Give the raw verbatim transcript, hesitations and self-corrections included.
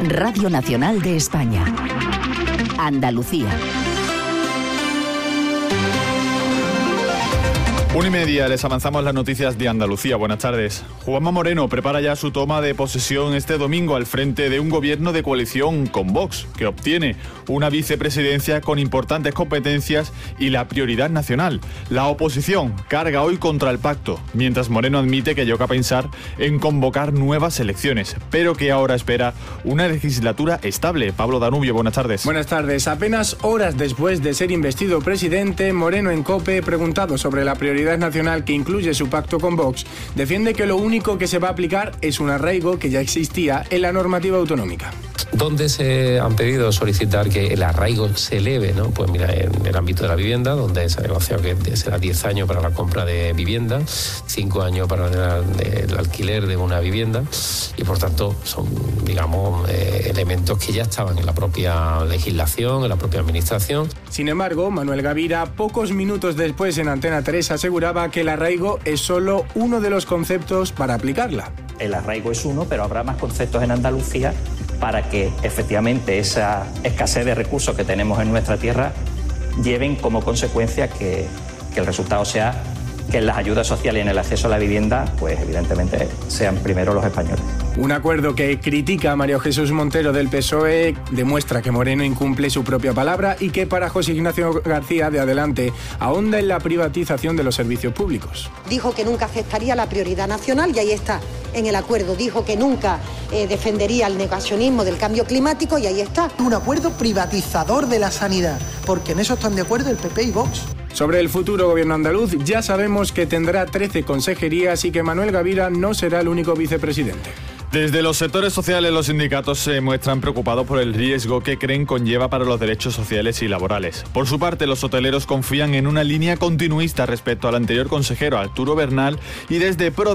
Radio Nacional de España. Andalucía. Una y media, les avanzamos las noticias de Andalucía. Buenas tardes. Juanma Moreno prepara ya su toma de posesión este domingo al frente de un gobierno de coalición con Vox, que obtiene una vicepresidencia con importantes competencias y la prioridad nacional. La oposición carga hoy contra el pacto, mientras Moreno admite que llega a pensar en convocar nuevas elecciones, pero que ahora espera una legislatura estable. Pablo Danubio, buenas tardes. Buenas tardes. Apenas horas después de ser investido presidente, Moreno en COPE, preguntado sobre la prioridad nacional que incluye su pacto con Vox, defiende que lo único que se va a aplicar es un arraigo que ya existía en la normativa autonómica. ¿Dónde se han pedido solicitar que el arraigo se eleve? ¿No? Pues mira, en el ámbito de la vivienda, donde se ha negociado que será diez años para la compra de vivienda, cinco años para el alquiler de una vivienda, y por tanto son, digamos, eh, elementos que ya estaban en la propia legislación, en la propia administración. Sin embargo, Manuel Gavira, pocos minutos después en Antena tres, aseguraba que el arraigo es solo uno de los conceptos para aplicarla. El arraigo es uno, pero habrá más conceptos en Andalucía para que efectivamente esa escasez de recursos que tenemos en nuestra tierra lleven como consecuencia que, que el resultado sea que en las ayudas sociales y en el acceso a la vivienda, pues evidentemente sean primero los españoles. Un acuerdo que critica a Mario Jesús Montero del P S O E demuestra que Moreno incumple su propia palabra y que para José Ignacio García de Adelante ahonda en la privatización de los servicios públicos. Dijo que nunca aceptaría la prioridad nacional y ahí está en el acuerdo. Dijo que nunca eh, defendería el negacionismo del cambio climático y ahí está. Un acuerdo privatizador de la sanidad, porque en eso están de acuerdo el P P y Vox. Sobre el futuro gobierno andaluz, ya sabemos que tendrá trece consejerías y que Manuel Gavira no será el único vicepresidente. Desde los sectores sociales, los sindicatos se muestran preocupados por el riesgo que creen conlleva para los derechos sociales y laborales. Por su parte, los hoteleros confían en una línea continuista respecto al anterior consejero Arturo Bernal y desde Pro